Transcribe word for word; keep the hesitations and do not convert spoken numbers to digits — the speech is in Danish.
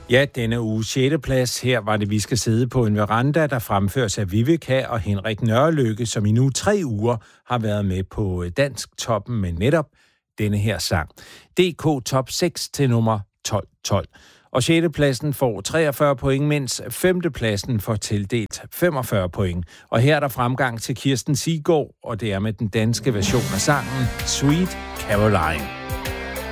Ja, denne uge sjette plads. Her var det, vi skal sidde på en veranda, der fremføres af Vivica og Henrik Nørrelykke, som i nu tre uger har været med på Dansk Toppen med netop denne her sang. D K Top seks til nummer tolv tolv. Og sjette pladsen får treogfyrre point, mens femte pladsen får tildelt femogfyrre point. Og her er der fremgang til Kirsten Siggaard, og det er med den danske version af sangen Sweet Caroline.